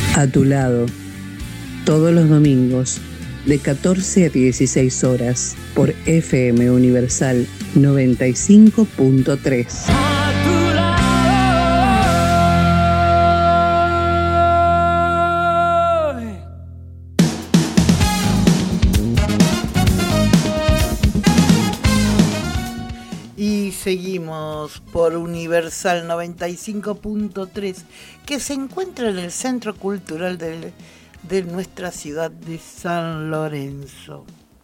A tu lado, todos los domingos, de 14 a 16 horas, por FM Universal 95.3. Y seguimos por Universal 95.3, que se encuentra en el Centro Cultural de nuestra ciudad de San Lorenzo.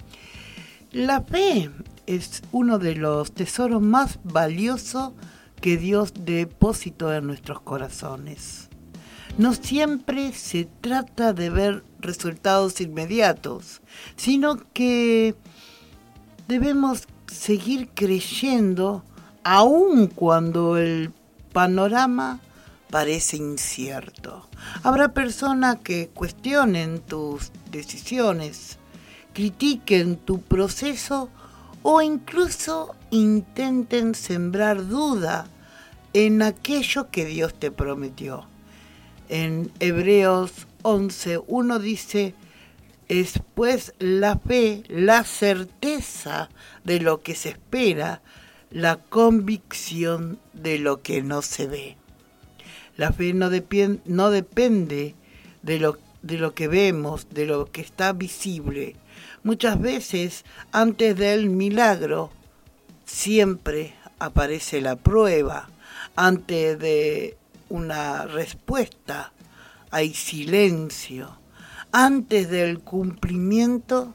La fe es uno de los tesoros más valiosos que Dios depositó en nuestros corazones. No siempre se trata de ver resultados inmediatos, sino que debemos seguir creyendo aun cuando el panorama parece incierto. Habrá personas que cuestionen tus decisiones, critiquen tu proceso o incluso intenten sembrar duda en aquello que Dios te prometió. En Hebreos 11:1 dice: es pues la fe, la certeza de lo que se espera, la convicción de lo que no se ve. La fe no depende de lo que vemos, de lo que está visible. Muchas veces, antes del milagro, siempre aparece la prueba. Antes de una respuesta, hay silencio. Antes del cumplimiento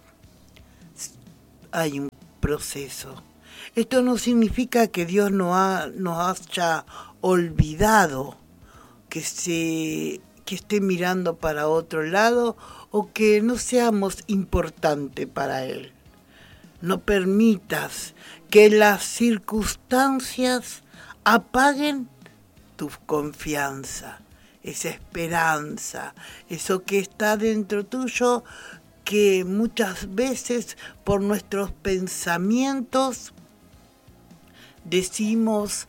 hay un proceso. Esto no significa que Dios nos haya olvidado, que esté mirando para otro lado o que no seamos importantes para Él. No permitas que las circunstancias apaguen tu confianza. Esa esperanza, eso que está dentro tuyo, que muchas veces por nuestros pensamientos decimos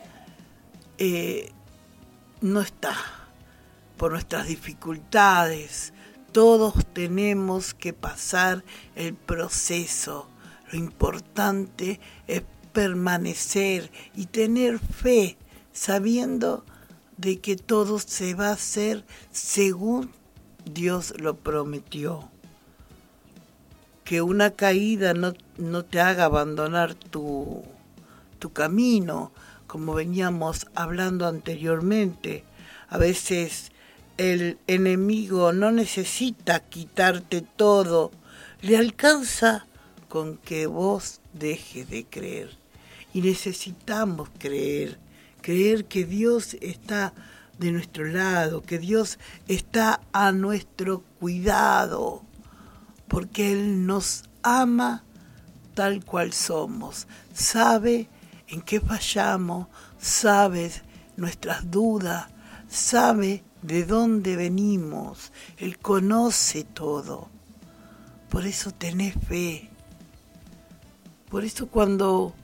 no está, por nuestras dificultades. Todos tenemos que pasar el proceso. Lo importante es permanecer y tener fe, sabiendo de que todo se va a hacer según Dios lo prometió. Que una caída no te haga abandonar tu camino, como veníamos hablando anteriormente. A veces el enemigo no necesita quitarte todo, le alcanza con que vos dejes de creer. Y necesitamos creer que Dios está de nuestro lado, que Dios está a nuestro cuidado, porque Él nos ama tal cual somos, sabe en qué fallamos, sabe nuestras dudas, sabe de dónde venimos, Él conoce todo. Por eso tenés fe. Por eso cuando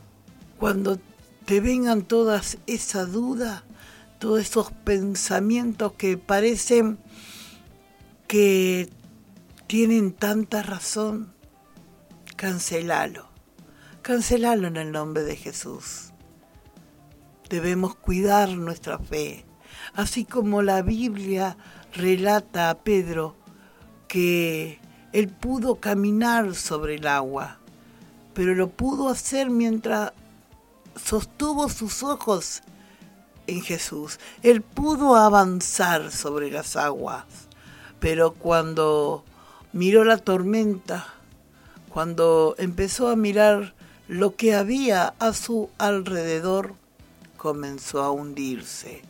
te vengan todas esas dudas, todos esos pensamientos que parecen que tienen tanta razón, cancelalo en el nombre de Jesús. Debemos cuidar nuestra fe, así como la Biblia relata a Pedro que él pudo caminar sobre el agua, pero lo pudo hacer mientras sostuvo sus ojos en Jesús. Él pudo avanzar sobre las aguas, pero cuando miró la tormenta, cuando empezó a mirar lo que había a su alrededor, comenzó a hundirse.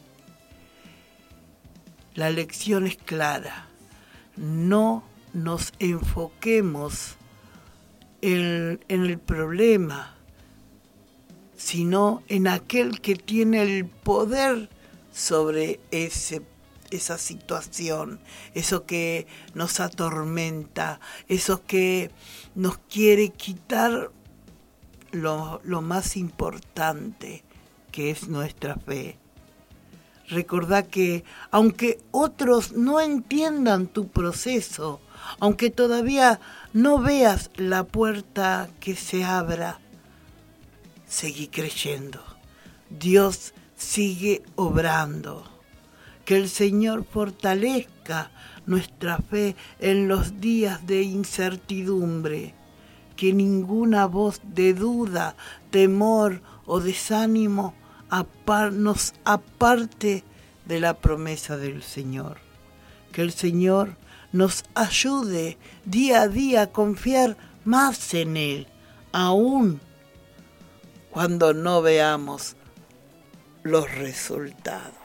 La lección es clara. No nos enfoquemos en el problema, sino en aquel que tiene el poder sobre esa situación, eso que nos atormenta, eso que nos quiere quitar lo más importante, que es nuestra fe. Recordá que aunque otros no entiendan tu proceso, aunque todavía no veas la puerta que se abra, seguí creyendo. Dios sigue obrando. Que el Señor fortalezca nuestra fe en los días de incertidumbre. Que ninguna voz de duda, temor o desánimo nos aparte de la promesa del Señor. Que el Señor nos ayude día a día a confiar más en Él, aún cuando no veamos los resultados.